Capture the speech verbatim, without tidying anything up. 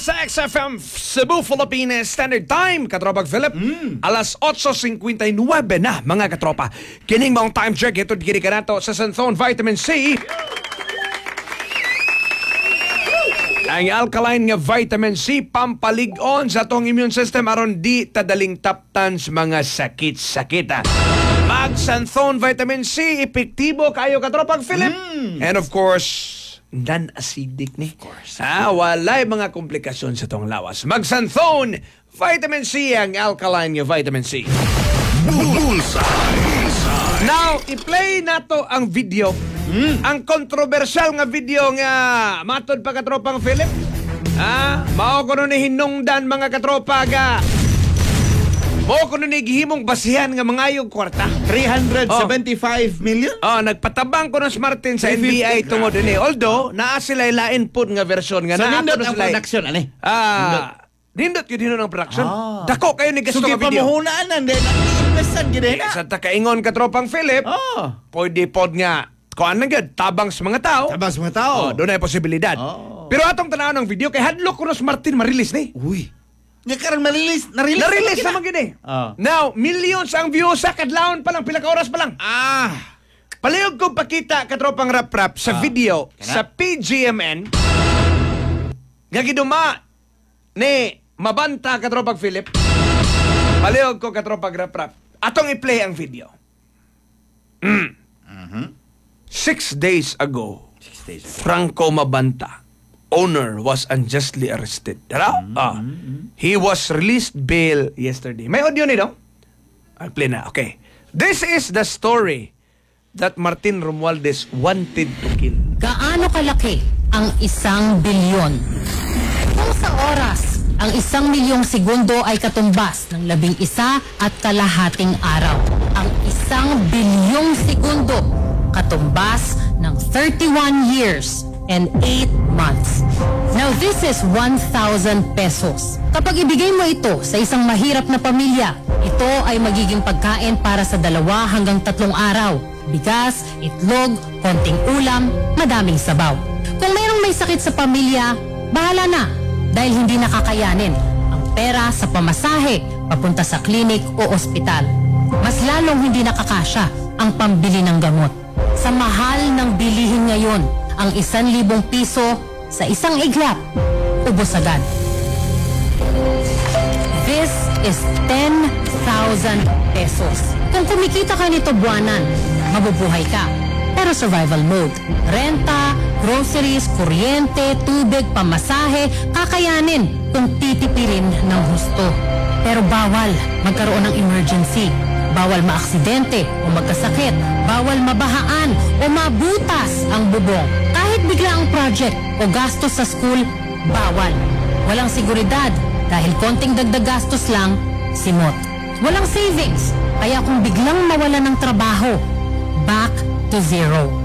sa X F M Cebu, Philippines Standard Time, katropag Philip. Mm. Alas eight fifty-nine na, mga katropa. Kining maong time check, ito giri ka nato sa Santhone Vitamin C. Ang alkaline nga vitamin C, pampalig-on sa atong immune system aron di tadaling taptan sa mga sakit-sakit. Mag Santhone Vitamin C, epektibo kayo katropag Philip. Mm. And of course, non-acidic ni. Of course. Ah, walay mga komplikasyon sa tong lawas. Mag Santhone Vitamin C, ang alkaline nga vitamin C. Now, i-play nato ang video. Mm. Ang kontrobersyal nga video nga matod pa katropang Philip. Ah, mao kuno ni hinungdan mga katropa ga. Mao kuno ni gihimong basihan nga mangayog kwarta. three hundred seventy-five million? Oh, nagpatabang ko ng Martin sa N B I tungod ini. Although naa sila lain pud nga version nga so, naa nindot kuno ang sila. production ani. Ah, nindot gyud hino ng production. Ah. Dako kayo ni gusto so, nga video. So pamuhunaan nan din investan gid na. Sa takaingon katropang Philip. Oh. Pwede pod nga kuan lang gyud tabang sa mga tao. Tabang sa mga tao. Oh, doon ay posibilidad. Oh. Pero atong tanaw ng video kay hadlok kuno sa Martin marilis ni. Uy. Nga karon marilis, na-release. Na-release naman gid eh. Oh. Now, millions ang views sa kadlawon pa lang, pila ka oras pa lang. Ah. Palihog kong pakita katropang rap-rap sa Ah. video Kana? sa P G M N. Nga giduma ni Mabanta katropang Philip. Palihog ko katropang rap-rap. Atong i-play ang video. Mm. Mhm. Six days ago, Six days ago. Franco Mabanta, owner, was unjustly arrested. Tara? Mm-hmm. Ah. He was released bail yesterday. May audio nito? I'll play na. Okay. This is the story that Martin Romualdez wanted to kill. Gaano kalaki ang isang bilyon? Kung sa oras, ang isang milyong segundo ay katumbas ng labing isa at kalahating araw. Ang isang bilyong segundo katumbas ng thirty-one years and eight months. Now this is one thousand pesos. Kapag ibigay mo ito sa isang mahirap na pamilya, ito ay magiging pagkain para sa dalawa hanggang tatlong araw. Bigas, itlog, konting ulam, madaming sabaw. Kung mayroong may sakit sa pamilya, bahala na dahil hindi nakakayanin ang pera sa pamasahe papunta sa klinik o ospital. Mas lalong hindi nakakasya ang pambili ng gamot. Sa mahal ng bilihin ngayon, ang isang libong piso sa isang iglap, ubos agad. This is ten thousand pesos. Kung kumikita ka nito buwanan, mabubuhay ka. Pero survival mode. Renta, groceries, kuryente, tubig, pamasahe, kakayanin kung titipirin ng husto. Pero bawal magkaroon ng emergency. Bawal maaksidente o magkasakit. Bawal mabahaan o mabutas ang bubong. Kahit bigla ang project o gastos sa school, bawal. Walang seguridad dahil konting dagdag gastos lang, simot. Walang savings, kaya kung biglang mawala ng trabaho, back to zero.